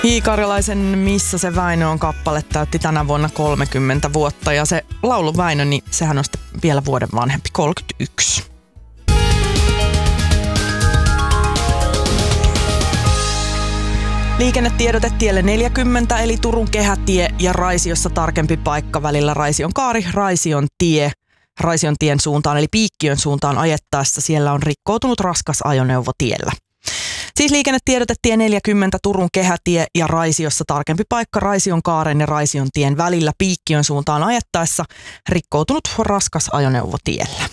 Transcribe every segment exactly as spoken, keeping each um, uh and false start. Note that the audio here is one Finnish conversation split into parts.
Hiikarilaisen Missä se Väinö on kappale täytti tänä vuonna kolmekymmentä vuotta ja se laulu Väinö, niin sehän on sitten vielä vuoden vanhempi, kolmekymmentäyksi. Liikennetiedote tielle neljäkymmentä eli Turun kehätie ja Raisiossa tarkempi paikka välillä Raision kaari, Raision tie. Raision tien suuntaan eli Piikkiön suuntaan ajettaessa siellä on rikkoutunut raskas ajoneuvo tiellä. Siis liikennetiedote tie neljäkymmentä Turun kehätie ja Raisiossa tarkempi paikka Raision kaaren ja Raision tien välillä Piikkiön suuntaan ajettaessa rikkoutunut raskas ajoneuvo tiellä.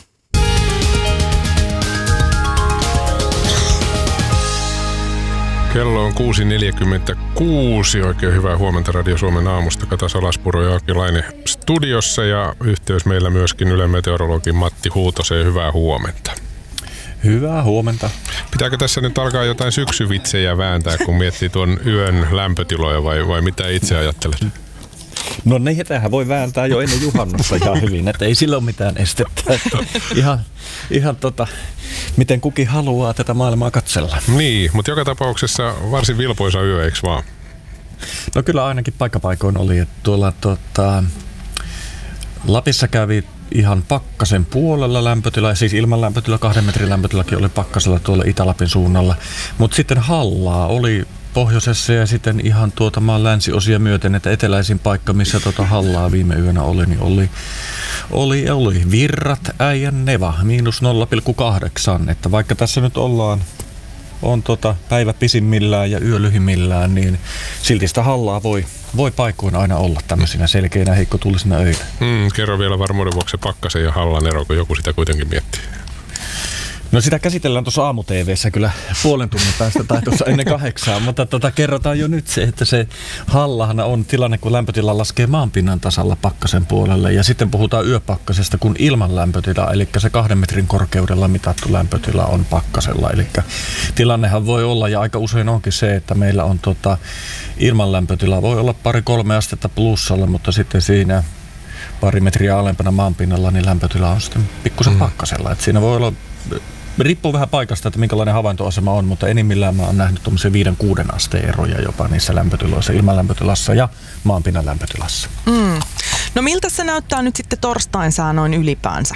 Kello on kuusi neljäkymmentäkuusi. Oikein hyvää huomenta Radio Suomen aamusta. Kata Salaspuro ja Aki Laine studiossa ja yhteys meillä myöskin Ylen meteorologin Matti Huutoseen. Hyvää huomenta. Hyvää huomenta. Pitääkö tässä nyt alkaa jotain syksyvitsejä vääntää, kun miettii tuon yön lämpötiloja vai, vai mitä itse ajattelet? No niin, tämähän voi vääntää jo ennen juhannusta ihan hyvin, että ei sillä ole mitään estettä. Että ihan ihan tota, miten kukin haluaa tätä maailmaa katsella. Niin, mutta joka tapauksessa varsin vilpoisa yö, eikö vaan? No kyllä ainakin paikkapaikoin oli, että tuolla tota, Lapissa kävi ihan pakkasen puolella lämpötila, siis ilman lämpötila, kahden metrin lämpötilakin oli pakkasella tuolla Itä-Lapin suunnalla. Mutta sitten Hallaa oli pohjoisessa ja sitten ihan tuota maan länsiosia myöten, että eteläisin paikka, missä tuota Hallaa viime yönä oli, niin oli, oli, oli Virrat, Äijän, Neva, miinus nolla pilkku kahdeksan. Että vaikka tässä nyt ollaan, on tota päivä pisimmillään ja yö lyhimmillään, niin silti sitä Hallaa voi, voi paikoin aina olla tämmöisinä selkeinä heikkotuulisina öinä. Mm, kerro vielä varmuuden vuoksi pakkasen ja Hallan ero, kun joku sitä kuitenkin miettii. No sitä käsitellään tuossa aamu-tv:ssä kyllä puolen tunnin päästä tai tuossa ennen kahdeksaa, mutta tota, kerrotaan jo nyt se, että se Hallahan on tilanne, kun lämpötila laskee maanpinnan tasalla pakkasen puolelle ja sitten puhutaan yöpakkasesta, kun ilman lämpötila, eli se kahden metrin korkeudella mitattu lämpötila on pakkasella. Eli tilannehan voi olla ja aika usein onkin se, että meillä on tota, ilman lämpötila voi olla pari kolme astetta plussalla, mutta sitten siinä pari metriä alempana maanpinnalla niin lämpötila on sitten pikkusen mm. pakkasella. Et siinä voi olla riippuu vähän paikasta, että minkälainen havaintoasema on, mutta enimmillään mä oon nähnyt tuommoisia viiden kuuden asteen eroja jopa niissä lämpötiloissa, ilmanlämpötilassa ja maanpinnan lämpötilassa. Mm. No miltä se näyttää nyt sitten torstain sää noin ylipäänsä?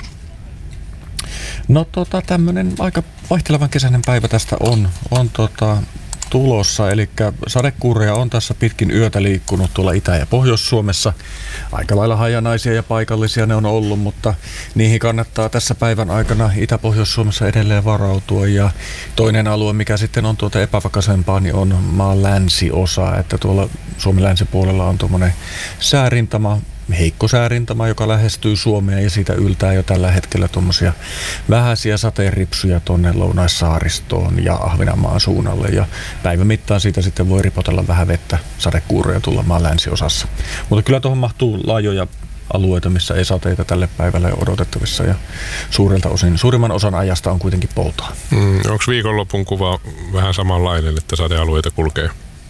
No tota tämmönen aika vaihtelevan kesäinen päivä tästä on, on tota tulossa, eli sadekuureja on tässä pitkin yötä liikkunut tuolla Itä- ja Pohjois-Suomessa. Aika lailla hajanaisia ja paikallisia ne on ollut, mutta niihin kannattaa tässä päivän aikana Itä-Pohjois-Suomessa edelleen varautua. Ja toinen alue, mikä sitten on tuota epävakaisempaa, niin on maan länsiosa, että tuolla Suomen länsipuolella on tuommoinen säärintama, heikko säärintama, joka lähestyy Suomea ja siitä yltää jo tällä hetkellä tuommoisia vähäisiä sateenripsuja tuonne Lounaissaaristoon ja Ahvenanmaan suunnalle. Ja päivän mittaan siitä sitten voi ripotella vähän vettä, sadekuuroja tulla maan länsiosassa. Mutta kyllä tuohon mahtuu laajoja alueita, missä ei sateita tälle päivälle odotettavissa ja suurelta osin, suurimman osan ajasta on kuitenkin poutaa. Mm, onko viikonlopun kuva vähän samanlainen, että sadealueita kulkee?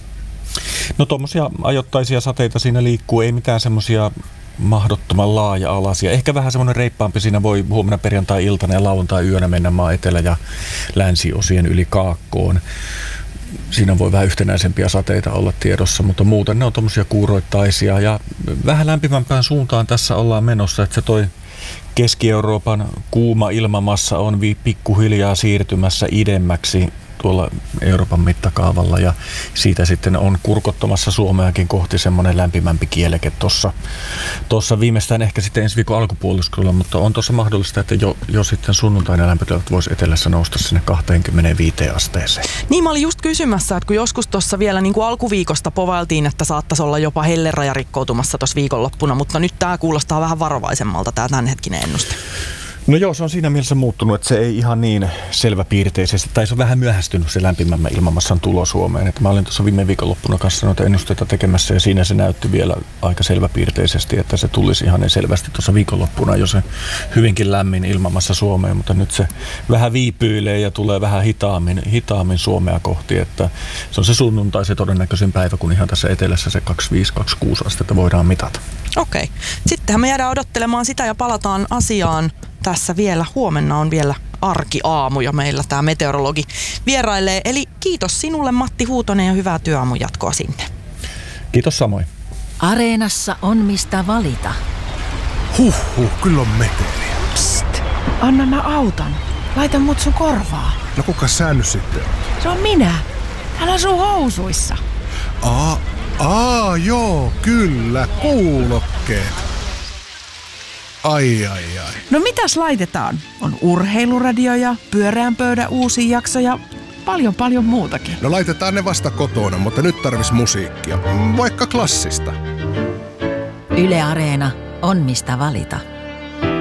No tuommoisia ajoittaisia sateita siinä liikkuu, ei mitään semmoisia mahdottoman laaja-alaisia. Ehkä vähän semmoinen reippaampi siinä voi huomenna perjantai-iltana ja lauantai-yönä mennä maan etelä- ja länsiosien yli kaakkoon. Siinä voi vähän yhtenäisempiä sateita olla tiedossa, mutta muuten ne on tuommoisia kuuroittaisia ja vähän lämpimämpään suuntaan tässä ollaan menossa, että se toi Keski-Euroopan kuuma ilmamassa on pikkuhiljaa siirtymässä idemmäksi tuolla Euroopan mittakaavalla ja siitä sitten on kurkottamassa Suomeakin kohti semmoinen lämpimämpi kieleke tuossa. Tuossa viimeistään ehkä sitten ensi viikon alkupuoliskolla, mutta on tuossa mahdollista, että jo, jo sitten sunnuntaina lämpötilat voisi etelässä nousta sinne kaksikymmentäviisi asteeseen. Niin mä olin just kysymässä, että kun joskus tuossa vielä niin kuin alkuviikosta povailtiin, että saattaisi olla jopa helleraja rikkoutumassa tuossa viikonloppuna, mutta nyt tämä kuulostaa vähän varovaisemmalta tämä tämänhetkinen ennuste. No joo, se on siinä mielessä muuttunut, että se ei ihan niin selväpiirteisesti, tai se on vähän myöhästynyt se lämpimämmän ilmamassan tulo Suomeen. Että mä olin tuossa viime viikonloppuna kanssa noita ennusteita tekemässä ja siinä se näytti vielä aika selväpiirteisesti, että se tulisi ihan selvästi tuossa viikonloppuna jo se hyvinkin lämmin ilmamassa Suomeen, mutta nyt se vähän viipyilee ja tulee vähän hitaammin, hitaammin Suomea kohti, että se on se sunnuntai se todennäköisin päivä, kun ihan tässä etelässä se kaksikymmentäviisi kaksikymmentäkuusi astetta voidaan mitata. Okei. Sittenhän me jäädään odottelemaan sitä ja palataan asiaan tässä vielä. Huomenna on vielä arkiaamuja meillä tämä meteorologi vierailee. Eli kiitos sinulle Matti Huutonen ja hyvää työaamun jatkoa sinne. Kiitos samoin. Areenassa on mistä valita. Huhhuh, kyllä on meteliä. Psst, anna mä autan. Laita mut sun korvaa. No kuka sä nyt sitten on? Se on minä. Täällä on sun housuissa. Aa, aa, joo, kyllä, kuulokkeet. Ai, ai, ai. No mitäs laitetaan? On urheiluradioja, pyöreän pöydän uusia jaksoja, paljon paljon muutakin. No laitetaan ne vasta kotona, mutta nyt tarvis musiikkia. Vaikka klassista. Yle Areena on mistä valita.